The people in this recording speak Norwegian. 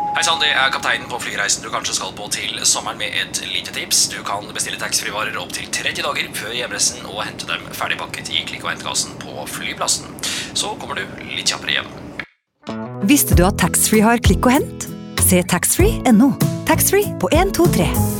Hei sann, det kapteinen på flyreisen du kanskje skal på til sommeren med et lite tips. Du kan bestille taxfree-varer opp til 30 dager før hjemreisen og hente dem ferdigpakket i klikk- og hentkassen på flyplassen. Så kommer du litt kjappere hjem. Visste du at taxfree har klikk og hent? Se taxfree.no. Taxfree på 1, 2, 3.